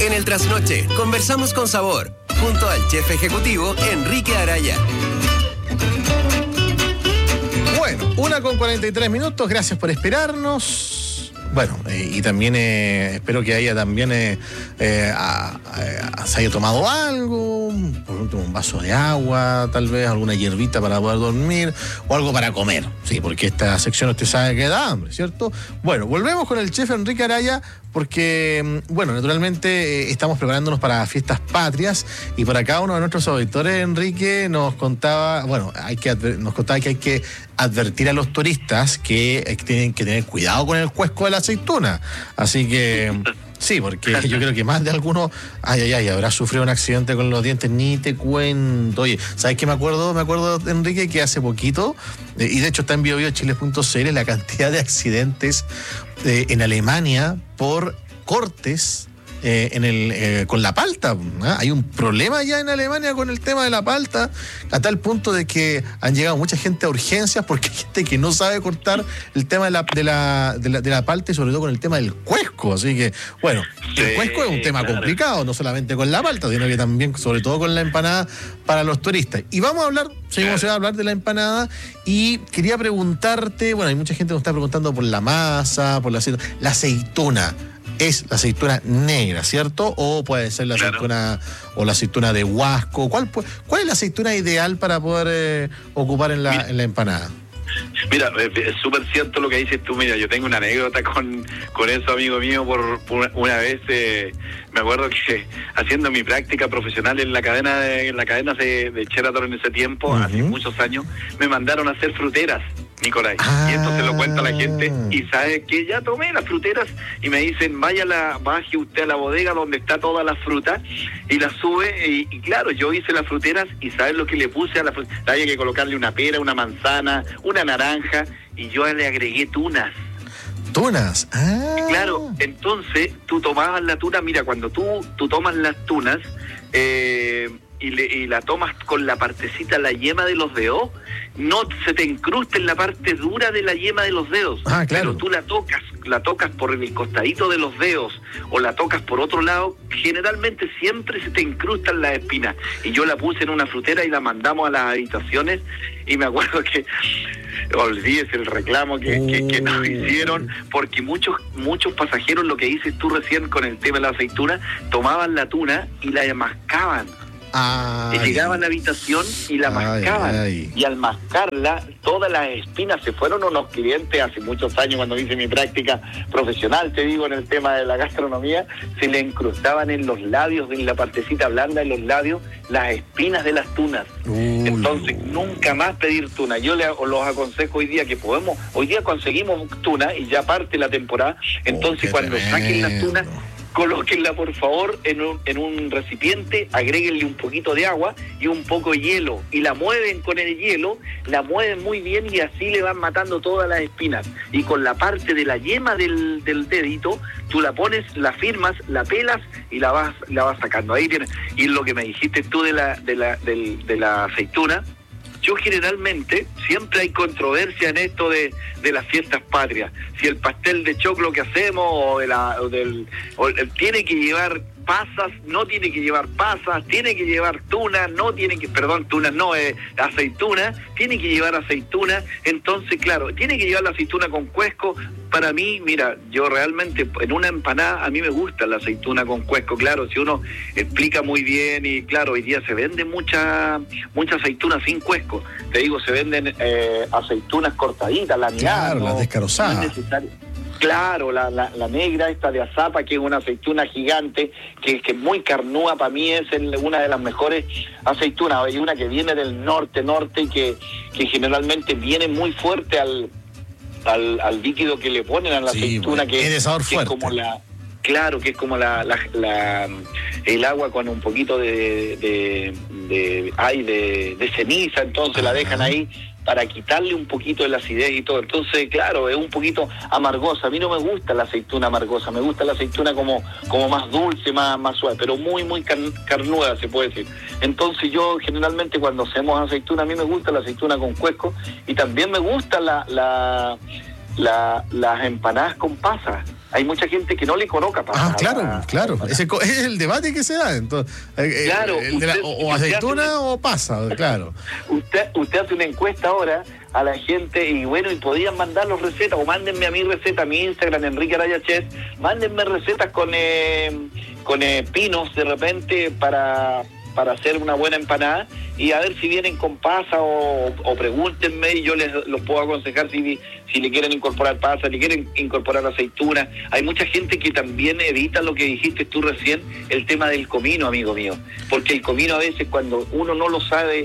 En el Trasnoche, conversamos con sabor, junto al chef ejecutivo Enrique Araya. Bueno, 1:43, gracias por esperarnos. Bueno, y también espero que haya también se haya tomado algo, por último un vaso de agua, tal vez alguna hierbita para poder dormir o algo para comer, sí, porque esta sección usted sabe que da hambre, ¿cierto? Bueno, volvemos con el chef Enrique Araya porque, bueno, naturalmente estamos preparándonos para fiestas patrias y por acá uno de nuestros auditores, Enrique, nos contaba, bueno, nos contaba que hay que advertir a los turistas que tienen que tener cuidado con el cuesco de la aceituna. Así que sí, porque yo creo que más de alguno habrá sufrido un accidente con los dientes, ni te cuento. Oye, ¿sabes qué me acuerdo, Enrique, que hace poquito, y de hecho está en biobiochile.cl, la cantidad de accidentes en Alemania por cortes con la palta? Hay un problema ya en Alemania con el tema de la palta, a tal punto de que han llegado mucha gente a urgencias porque hay gente que no sabe cortar el tema de la palta y sobre todo con el tema del cuesco. Así que, bueno, el cuesco es un tema complicado, no solamente con la palta, sino que también, sobre todo con la empanada para los turistas. Y vamos a hablar, seguimos a hablar de la empanada y quería preguntarte, bueno, hay mucha gente que nos está preguntando por la masa, por la aceituna. Es la aceituna negra, ¿cierto? O puede ser la aceituna o la aceituna de Huasco. ¿Cuál es la aceituna ideal para poder ocupar en la empanada? Mira, es súper cierto lo que dices tú. Mira, yo tengo una anécdota con eso, amigo mío. Por una vez me acuerdo que haciendo mi práctica profesional en la cadena de Sheraton en ese tiempo, hace muchos años, me mandaron a hacer fruteras, Nicolás. Y esto se lo cuenta a la gente y sabe que ya tomé las fruteras y me dicen, baje usted a la bodega donde está toda la fruta y la sube y claro, yo hice las fruteras y ¿sabes lo que le puse a la fruta? Había que colocarle una pera, una manzana, una naranja y yo le agregué tunas. ¿Tunas? Claro, entonces tú tomabas la tuna, mira, cuando tú tomas las tunas y la tomas con la partecita, la yema de los dedos, no se te incrusta en la parte dura de la yema de los dedos. Claro. Pero tú la tocas por el costadito de los dedos o la tocas por otro lado, generalmente siempre se te incrustan las espinas. Y yo la puse en una frutera y la mandamos a las habitaciones y me acuerdo que olvídese el reclamo que nos hicieron, porque muchos pasajeros, lo que dices tú recién con el tema de la aceituna, tomaban la tuna y la mascaban. Llegaban a la habitación y la mascaban. Y al mascarla, todas las espinas se fueron. Unos clientes hace muchos años, cuando hice mi práctica profesional, te digo, en el tema de la gastronomía, se le incrustaban en los labios, en la partecita blanda de los labios, las espinas de las tunas. Entonces, nunca más pedir tuna. Yo los aconsejo hoy día hoy día conseguimos tuna y ya parte la temporada. Entonces, cuando saquen las tunas, colóquenla por favor en un recipiente, agréguenle un poquito de agua y un poco de hielo y la mueven con el hielo, la mueven muy bien y así le van matando todas las espinas. Y con la parte de la yema del dedito, tú la pones, la firmas, la pelas y la vas sacando. Ahí tienes. Y lo que me dijiste tú de la aceituna, yo generalmente, siempre hay controversia en esto de las fiestas patrias. Si el pastel de choclo que hacemos tiene que llevar pasas, no tiene que llevar pasas, tiene que llevar aceituna, tiene que llevar aceituna. Entonces, claro, tiene que llevar la aceituna con cuesco. Para mí, mira, yo realmente en una empanada, a mí me gusta la aceituna con cuesco. Claro, si uno explica muy bien y claro, hoy día se vende mucha aceituna sin cuesco. Te digo, se venden aceitunas cortaditas, laminadas. Claro, las descarozadas. No es necesario. Claro, la negra esta de azapa, que es una aceituna gigante, que es muy carnúa, para mí es una de las mejores aceitunas. Hay una que viene del norte y que generalmente viene muy fuerte al líquido que le ponen a la aceituna, que es de sabor fuerte. Que es como el agua con un poquito de ceniza, entonces la dejan ahí para quitarle un poquito de la acidez y todo. Entonces, claro, es un poquito amargosa. A mí no me gusta la aceituna amargosa, me gusta la aceituna como más dulce, más suave, pero muy, muy carnuda, se puede decir. Entonces yo generalmente cuando hacemos aceituna, a mí me gusta la aceituna con cuesco y también me gusta las empanadas con pasas. Hay mucha gente que no le coloca pasas. Claro. Ese es el debate que se da. Entonces, claro, o aceituna o pasa, claro. Usted hace una encuesta ahora a la gente y podían mandar las recetas, o mándenme a mi receta, a mi Instagram, Enrique Araya Chef, mándenme recetas con pinos de repente para hacer una buena empanada, y a ver si vienen con pasa o pregúntenme y yo los puedo aconsejar si le quieren incorporar pasa, le quieren incorporar aceituna. Hay mucha gente que también evita lo que dijiste tú recién, el tema del comino, amigo mío, porque el comino a veces cuando uno no lo sabe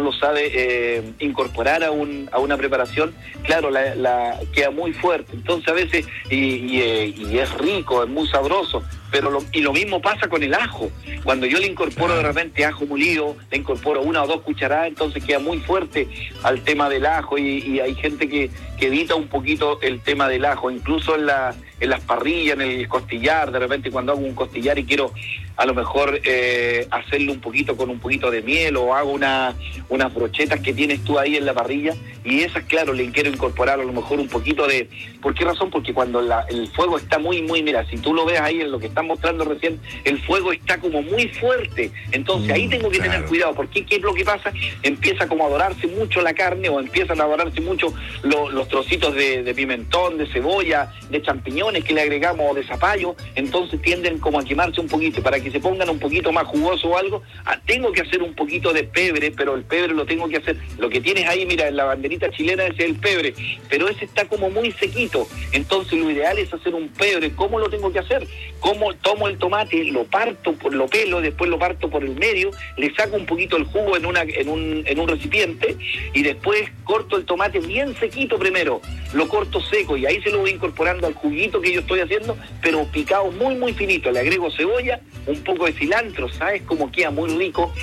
incorporar a una preparación, claro, la queda muy fuerte. Entonces a veces, y es rico, es muy sabroso, pero lo mismo pasa con el ajo. Cuando yo le incorporo de repente ajo molido, le incorporo 1 o 2 cucharadas, entonces queda muy fuerte al tema del ajo, y hay gente que evita un poquito el tema del ajo, incluso en las parrillas, en el costillar, de repente cuando hago un costillar y quiero a lo mejor hacerlo un poquito con un poquito de miel, o hago unas brochetas que tienes tú ahí en la parrilla, y esas, claro, le quiero incorporar a lo mejor un poquito de... ¿Por qué razón? Porque cuando el fuego está muy, mira, si tú lo ves ahí en lo que están mostrando recién, el fuego está como muy fuerte, entonces ahí tengo que tener cuidado, porque ¿qué es lo que pasa? Empieza como a dorarse mucho la carne, o empiezan a dorarse mucho los trocitos de pimentón, de cebolla, de champiñones que le agregamos, o de zapallo, entonces tienden como a quemarse un poquito. Para que se pongan un poquito más jugoso o algo, tengo que hacer un poquito de pebre, pero el pebre lo tengo que hacer, lo que tienes ahí, mira, en la banderita chilena, ese es el pebre, pero ese está como muy sequito, entonces lo ideal es hacer un pebre. ¿Cómo lo tengo que hacer? Como tomo el tomate, lo parto, lo pelo, después lo parto por el medio, le saco un poquito el jugo en un recipiente, y después corto el tomate bien sequito primero, lo corto seco, y ahí se lo voy incorporando al juguito que yo estoy haciendo, pero picado muy finito. Le agrego cebolla, un poco de cilantro, ¿sabes cómo queda muy rico?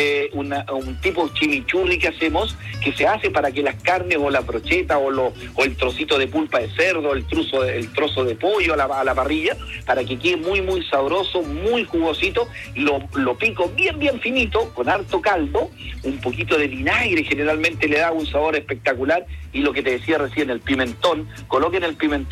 Un tipo chimichurri que hacemos, que se hace para que las carnes, o la brocheta, o el trocito de pulpa de cerdo, el trozo de pollo a la parrilla, para que quede muy sabroso, muy jugosito, lo pico bien finito, con harto caldo, un poquito de vinagre generalmente le da un sabor espectacular, y lo que te decía recién, el pimentón, coloquen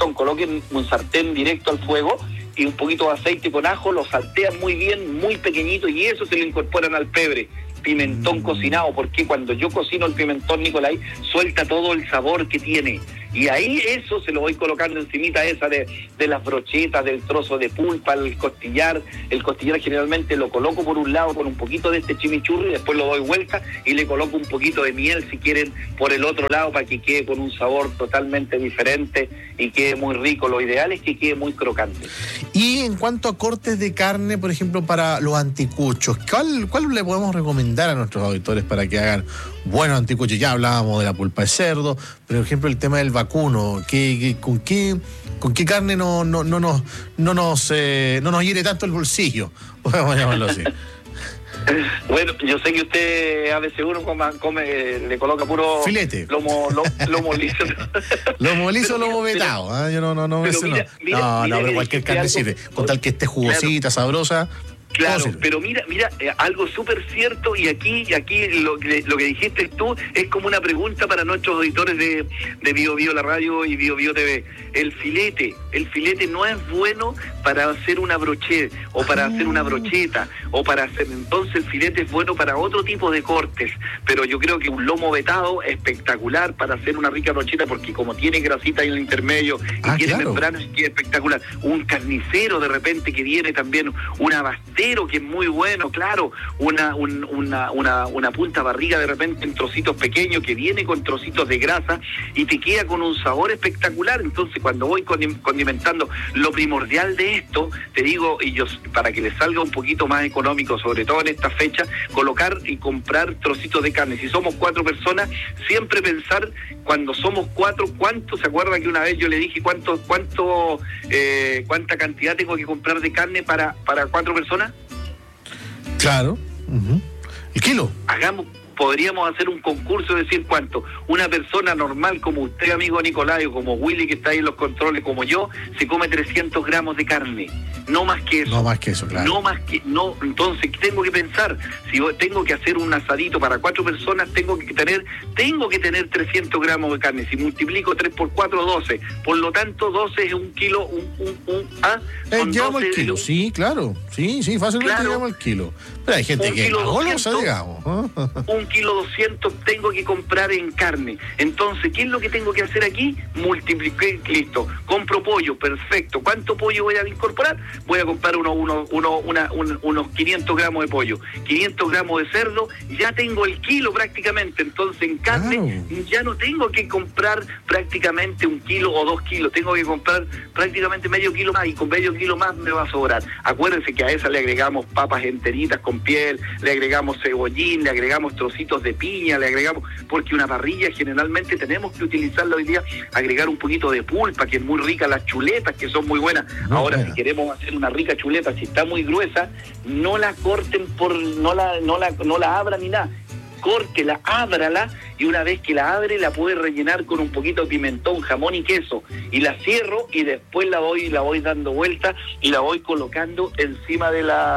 un sartén directo al fuego, y un poquito de aceite con ajo, lo saltean muy bien, muy pequeñito, y eso se lo incorporan al pebre. Pimentón cocinado, porque cuando yo cocino el pimentón, Nicolai, suelta todo el sabor que tiene, y ahí eso se lo voy colocando encimita esa de las brochetas, del trozo de pulpa, el costillar generalmente lo coloco por un lado con un poquito de este chimichurri, después lo doy vuelta y le coloco un poquito de miel si quieren por el otro lado, para que quede con un sabor totalmente diferente y quede muy rico. Lo ideal es que quede muy crocante. Y en cuanto a cortes de carne, por ejemplo, para los anticuchos, ¿cuál le podemos recomendar a nuestros auditores para que hagan buenos anticuchos? Ya hablábamos de la pulpa de cerdo, pero por ejemplo el tema del vacuno, ¿con qué carne no nos hiere tanto el bolsillo? Podemos llamarlo así. Bueno, yo sé que usted a veces uno le coloca puro filete, lomo liso. Lomo liso, lomo vetado, yo no pero cualquier carne sirve, con tal que esté jugosita, sabrosa. Claro, pero mira, algo súper cierto, y aquí lo que dijiste tú es como una pregunta para nuestros auditores de Bio Bio la radio y Bio Bio TV. El filete no es bueno para hacer una brocheta, o para hacer una brocheta, o para hacer, entonces el filete es bueno para otro tipo de cortes, pero yo creo que un lomo vetado es espectacular para hacer una rica brocheta, porque como tiene grasita en el intermedio y tiene membranas, queda espectacular. Un carnicero de repente que viene también, un abastero que es muy bueno, claro, una punta barriga de repente en trocitos pequeños que viene con trocitos de grasa y te queda con un sabor espectacular. Entonces cuando voy condimentando, lo primordial de esto, te digo, y yo, para que le salga un poquito más económico, sobre todo en esta fecha, colocar y comprar trocitos de carne. Si somos 4 personas, siempre pensar, cuando somos 4, ¿cuánto? ¿Se acuerda que una vez yo le dije cuánta cantidad tengo que comprar de carne para 4 personas? Claro. ¿El kilo? Hagamos, podríamos hacer un concurso de decir cuánto. Una persona normal como usted, amigo Nicolás, o como Willy que está ahí en los controles, como yo, se come 300 gramos de carne. No más que eso. No más que eso, claro. No más que... no. Entonces, tengo que pensar, si tengo que hacer un asadito para 4 personas, tengo que tener 300 gramos de carne. Si multiplico 3 por 4, 12. Por lo tanto, 12 es un kilo, llegamos al kilo, sí, claro. Sí, fácilmente llegamos al kilo. Pero hay gente que es golosa, digamos. Un kilo 200 tengo que comprar en carne. Entonces, ¿qué es lo que tengo que hacer aquí? Multipliqué, listo. Compro pollo, perfecto. ¿Cuánto pollo voy a incorporar? Voy a comprar unos 500 gramos de pollo. 500 gramos de cerdo, ya tengo el kilo prácticamente. Entonces, en carne ya no tengo que comprar prácticamente 1 kilo o 2 kilos. Tengo que comprar prácticamente medio kilo más, y con medio kilo más me va a sobrar. Acuérdense que a esa le agregamos papas enteritas con piel, le agregamos cebollín, le agregamos trocitos de piña, le agregamos, porque una parrilla generalmente tenemos que utilizarla hoy día, agregar un poquito de pulpa, que es muy rica, las chuletas, que son muy buenas. Ahora, si queremos hacer una rica chuleta, si está muy gruesa, no la corten no la abran ni nada. Córtela, ábrala, y una vez que la abre la puede rellenar con un poquito de pimentón, jamón y queso, y la cierro y después la voy dando vuelta y la voy colocando encimita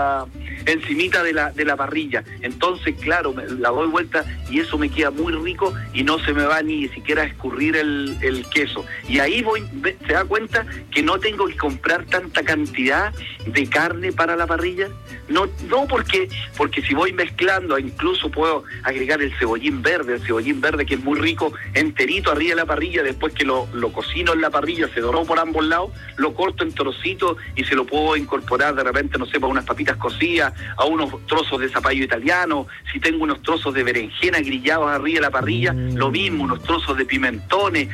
de la parrilla. Entonces, claro, la doy vuelta y eso me queda muy rico y no se me va ni siquiera a escurrir el queso. Y ahí se da cuenta que no tengo que comprar tanta cantidad de carne para la parrilla. No porque si voy mezclando, incluso puedo agregar el cebollín verde que es muy rico, enterito arriba de la parrilla, después que lo cocino en la parrilla, se doró por ambos lados, lo corto en trocitos y se lo puedo incorporar de repente, no sé, para unas papitas cocidas, a unos trozos de zapallo italiano, si tengo unos trozos de berenjena grillados arriba de la parrilla, lo mismo, unos trozos de pimentones,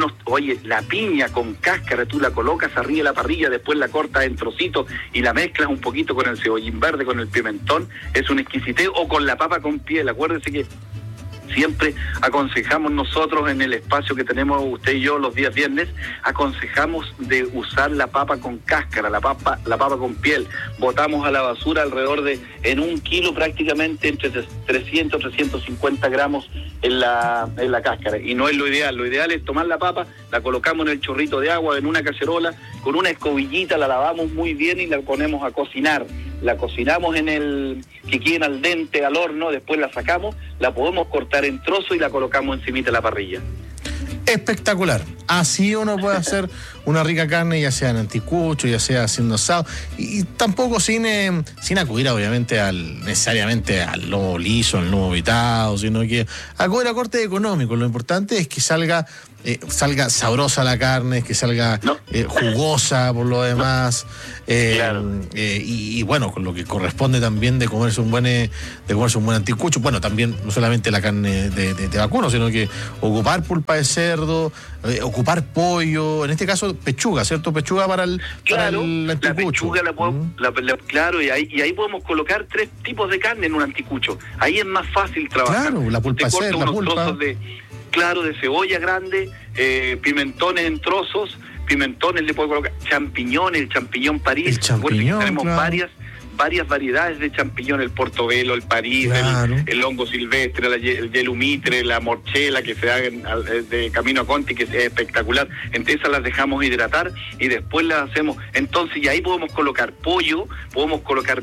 la piña con cáscara, tú la colocas arriba de la parrilla, después la cortas en trocitos y la mezclas un poquito con el cebollín verde, con el pimentón, es un exquisitez, o con la papa con piel. Acuérdense que siempre aconsejamos nosotros en el espacio que tenemos usted y yo los días viernes, aconsejamos de usar la papa con cáscara, la papa con piel. Botamos a la basura alrededor de, en 1 kilo prácticamente, entre 300 350 gramos en la cáscara, y no es lo ideal. Lo ideal es tomar la papa, la colocamos en el chorrito de agua, en una cacerola, con una escobillita la lavamos muy bien y la ponemos a cocinar. La cocinamos que queden al dente al horno, después la sacamos, la podemos cortar en trozos y la colocamos encimita de la parrilla. Espectacular. Así uno puede hacer una rica carne, ya sea en anticucho, ya sea haciendo asado, y tampoco sin acudir obviamente necesariamente al lomo liso, al lomo vitado, sino que acudir a corte económico. Lo importante es que salga sabrosa la carne, que salga jugosa por lo demás, claro. Y bueno, con lo que corresponde también de comerse un buen anticucho. Bueno, también no solamente la carne de vacuno, sino que ocupar pulpa de cerdo, ocupar pollo, en este caso pechuga, ¿cierto? Pechuga para el anticucho. La pechuga claro, y ahí podemos colocar 3 tipos de carne en un anticucho. Ahí es más fácil trabajar. Claro, la pulpa de cerdo, la pulpa. De cebolla grande, pimentones en trozos, pimentones le puedo colocar, champiñones, el champiñón París. Tenemos claro. varias variedades de champiñón, el portobelo, el París, claro. el hongo silvestre, el yelumitre, la morchela que se da de camino a Conti, que es espectacular. Entonces esas las dejamos hidratar y después las hacemos. Entonces, y ahí podemos colocar pollo, podemos colocar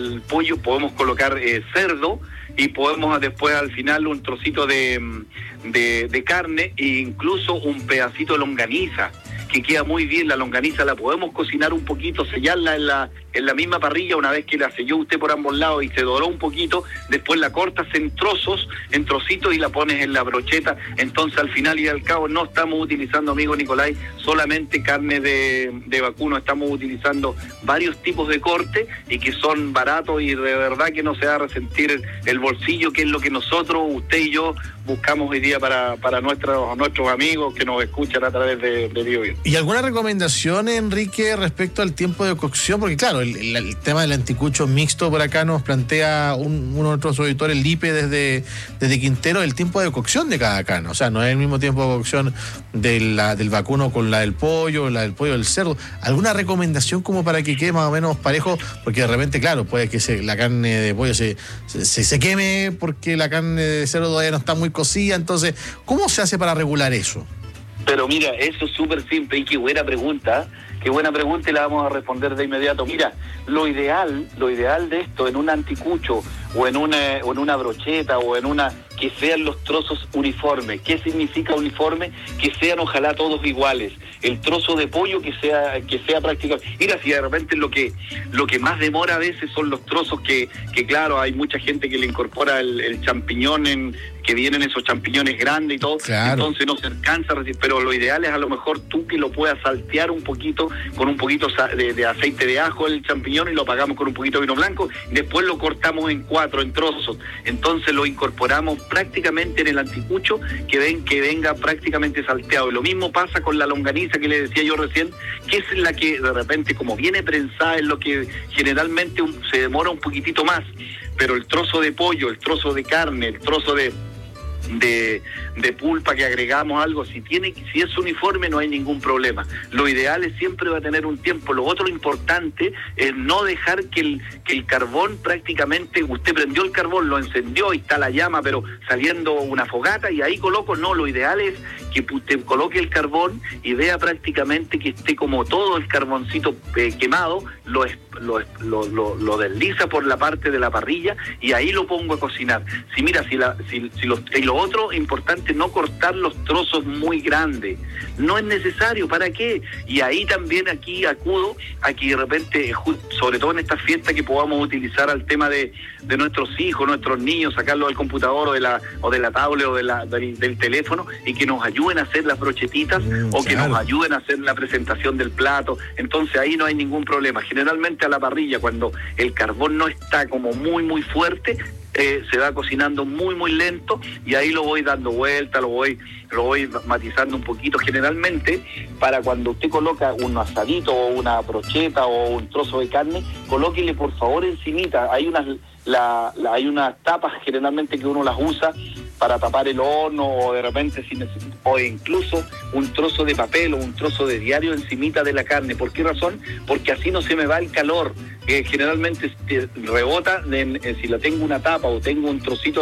cerdo, y podemos después al final un trocito de carne e incluso un pedacito de longaniza, que queda muy bien. La longaniza la podemos cocinar un poquito, sellarla en la misma parrilla. Una vez que la selló usted por ambos lados y se doró un poquito, después la cortas en trocitos y la pones en la brocheta. Entonces al final y al cabo no estamos utilizando, amigo Nicolás, solamente carne de vacuno, estamos utilizando varios tipos de corte y que son baratos y de verdad que no se va a resentir el bolsillo, que es lo que nosotros, usted y yo, buscamos hoy día para nuestros amigos que nos escuchan a través de BioBio. ¿Y alguna recomendación, Enrique, respecto al tiempo de cocción? Porque claro, bueno, el tema del anticucho mixto por acá nos plantea uno de nuestros auditores, Lipe, desde Quintero, el tiempo de cocción de cada carne. O sea, no es el mismo tiempo de cocción del vacuno con la del pollo del cerdo. ¿Alguna recomendación como para que quede más o menos parejo? Porque de repente, claro, puede que la carne de pollo se queme porque la carne de cerdo todavía no está muy cocida. Entonces, ¿cómo se hace para regular eso? Pero mira, eso es súper simple y qué buena pregunta y la vamos a responder de inmediato. Mira, lo ideal de esto en un anticucho o en una brocheta o en una, que sean los trozos uniformes. ¿Qué significa uniforme? Que sean ojalá todos iguales. El trozo de pollo que sea prácticamente. Mira, si de repente lo que más demora a veces son los trozos que claro, hay mucha gente que le incorpora el champiñón que vienen esos champiñones grandes y todo, claro. Entonces no se alcanza a recibir, pero lo ideal es a lo mejor tú que lo puedas saltear un poquito, con un poquito de aceite de ajo el champiñón y lo apagamos con un poquito de vino blanco, y después lo cortamos en trozos, entonces lo incorporamos prácticamente en el anticucho que venga prácticamente salteado. Y lo mismo pasa con la longaniza que le decía yo recién, que es la que de repente como viene prensada es lo que generalmente se demora un poquitito más, pero el trozo de pollo, el trozo de carne, el trozo de pulpa que agregamos algo, si es uniforme no hay ningún problema. Lo ideal es siempre va a tener un tiempo. Lo otro importante es no dejar que el carbón prácticamente, usted prendió el carbón, lo encendió y está la llama, pero saliendo una fogata y ahí lo ideal es que usted coloque el carbón y vea prácticamente que esté como todo el carboncito quemado, lo desliza por la parte de la parrilla y ahí lo pongo a cocinar. Y lo otro importante, no cortar los trozos muy grandes, no es necesario, ¿para qué? Y ahí también aquí acudo a que de repente, sobre todo en estas fiestas, que podamos utilizar al tema de nuestros hijos, nuestros niños, sacarlos del computador o de la tablet o del teléfono, y que nos ayuden a hacer las brochetitas o que nos ayuden a hacer la presentación del plato. Entonces ahí no hay ningún problema. Generalmente a la parrilla, cuando el carbón no está como muy muy fuerte, se va cocinando muy muy lento y ahí lo voy dando vuelta, lo voy matizando un poquito. Generalmente, para cuando usted coloca un asadito o una brocheta o un trozo de carne, colóquele por favor encimita. Hay unas tapas generalmente que uno las usa para tapar el horno, o de repente o incluso un trozo de papel o un trozo de diario encimita de la carne. ¿Por qué razón? Porque así no se me va el calor. Generalmente rebota, si la tengo una tapa o tengo un trocito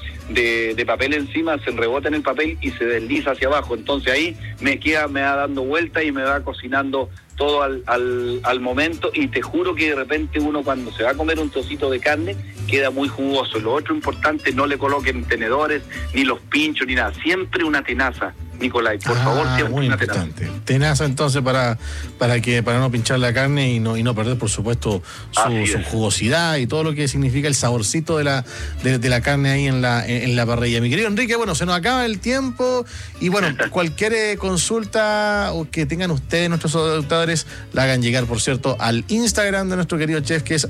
de papel encima, se rebota en el papel y se desliza hacia abajo. Entonces ahí me va dando vuelta y me va cocinando todo al momento, y te juro que de repente uno cuando se va a comer un trocito de carne queda muy jugoso. Lo otro importante, no le coloquen tenedores, ni los pinchos, ni nada, siempre una tenaza, Nicolai, por favor, siempre muy una importante. Tenaza entonces para no pinchar la carne y no perder, por supuesto, su jugosidad y todo lo que significa el saborcito de la carne ahí en la parrilla. Mi querido Enrique, bueno, se nos acaba el tiempo y bueno, cualquier consulta o que tengan ustedes, nuestros auditores, la hagan llegar, por cierto, al Instagram de nuestro querido chef, que es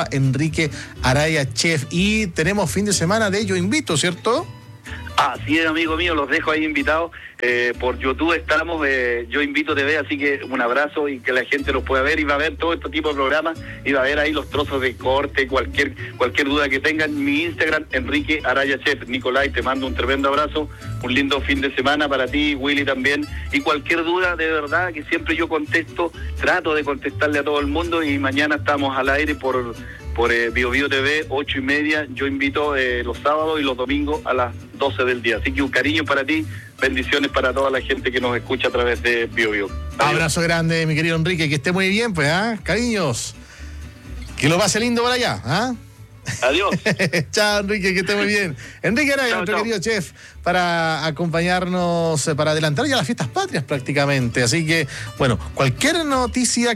@EnriqueArayaChef. Y tenemos fin de semana de Yo Invito, ¿cierto? Así es, amigo mío, los dejo ahí invitados. Por YouTube estamos, Yo Invito TV, así que un abrazo y que la gente los pueda ver, y va a ver todo este tipo de programas, y va a ver ahí los trozos de corte, cualquier duda que tengan. Mi Instagram, Enrique Araya Chef. Nicolai, te mando un tremendo abrazo, un lindo fin de semana para ti, Willy también, y cualquier duda, de verdad que siempre yo contesto, trato de contestarle a todo el mundo, y mañana estamos al aire por Bio Bio TV, 8:30, Yo Invito, los sábados y los domingos a las 12 del día. Así que un cariño para ti, bendiciones para toda la gente que nos escucha a través de Bio Bio. Abrazo grande, mi querido Enrique, que esté muy bien, pues, cariños. Que lo pase lindo por allá, Adiós. Chao, Enrique, que esté muy bien. Enrique Araya, nuestro querido chef, para acompañarnos, para adelantar ya las fiestas patrias prácticamente. Así que, bueno, cualquier noticia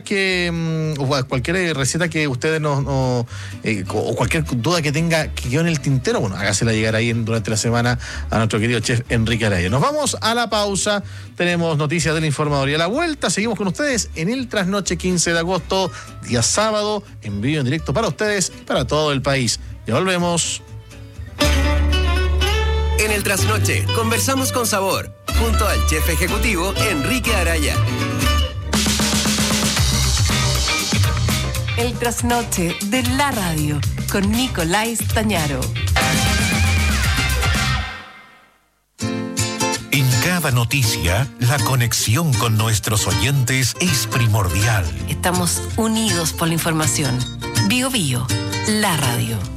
o cualquier receta que ustedes o cualquier duda que tenga que quede en el tintero, bueno, hágasela llegar ahí durante la semana a nuestro querido chef Enrique Araya. Nos vamos a la pausa, tenemos noticias del informador y a la vuelta seguimos con ustedes en el Trasnoche 15 de agosto, día sábado, en vivo en directo para ustedes y para todo el país. Ya volvemos. En el Trasnoche conversamos con sabor, junto al chef ejecutivo Enrique Araya. El trasnoche de la radio con Nicolás Tañaro. En cada noticia, la conexión con nuestros oyentes es primordial. Estamos unidos por la información. Bio Bio, la radio.